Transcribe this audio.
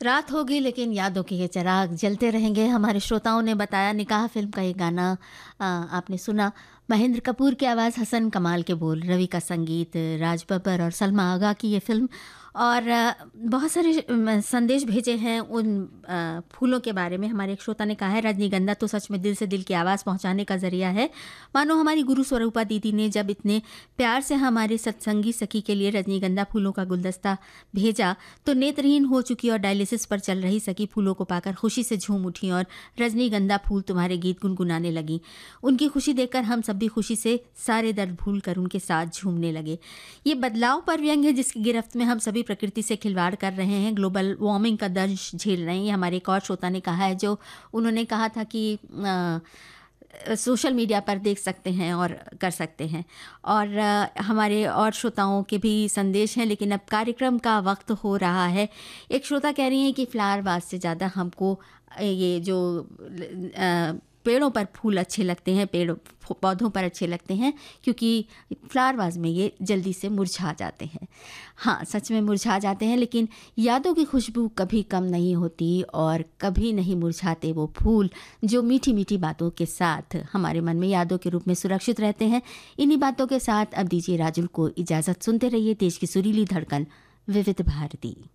रात होगी लेकिन यादों के ये चिराग जलते रहेंगे। हमारे श्रोताओं ने बताया, निकाह फ़िल्म का ये गाना आपने सुना। महेंद्र कपूर की आवाज़, हसन कमाल के बोल, रवि का संगीत, राज बब्बर और सलमा आगा की ये फ़िल्म। और बहुत सारे संदेश भेजे हैं उन फूलों के बारे में। हमारे एक श्रोता ने कहा है, रजनीगंधा तो सच में दिल से दिल की आवाज़ पहुंचाने का ज़रिया है। मानो हमारी गुरु स्वरूपा दीदी ने जब इतने प्यार से हमारे सत्संगी सखी के लिए रजनीगंधा फूलों का गुलदस्ता भेजा तो नेत्रहीन हो चुकी और डायलिसिस पर चल रही सखी फूलों को पाकर खुशी से झूम उठी और रजनीगंधा फूल तुम्हारे गीत गुनगुनाने लगी। उनकी खुशी देखकर हम सब भी खुशी से सारे दर्द भूल कर उनके साथ झूमने लगे। ये बदलाव पर व्यंग है जिसकी गिरफ्त में हम सभी प्रकृति से खिलवाड़ कर रहे हैं, ग्लोबल वार्मिंग का दंश झेल रहे हैं। ये हमारे एक और श्रोता ने कहा है, जो उन्होंने कहा था कि सोशल मीडिया पर देख सकते हैं और कर सकते हैं। और हमारे और श्रोताओं के भी संदेश हैं, लेकिन अब कार्यक्रम का वक्त हो रहा है। एक श्रोता कह रही हैं कि फ्लावर वाज से ज़्यादा हमको ये जो पेड़ों पर फूल अच्छे लगते हैं, पेड़ पौधों पर अच्छे लगते हैं, क्योंकि फ्लावर वाज में ये जल्दी से मुरझा जाते हैं। हाँ, सच में मुरझा जाते हैं, लेकिन यादों की खुशबू कभी कम नहीं होती और कभी नहीं मुरझाते वो फूल जो मीठी मीठी बातों के साथ हमारे मन में यादों के रूप में सुरक्षित रहते हैं। इन्हीं बातों के साथ अब दीजिए राजुल को इजाज़त। सुनते रहिए देश की सुरीली धड़कन विविध भारती।